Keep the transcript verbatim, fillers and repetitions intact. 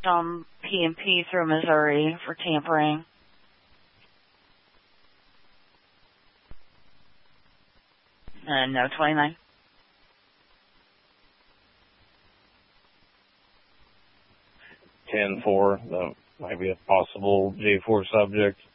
on P and P through Missouri for tampering. Uh, no, twenty-nine. ten four, that might be a possible J four subject.